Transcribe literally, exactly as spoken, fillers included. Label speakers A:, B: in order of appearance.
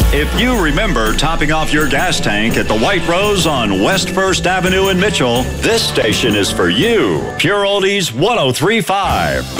A: If you remember topping off your gas tank at the White Rose on West First Avenue in Mitchell, this station is for you. Pure Oldies one oh three point five.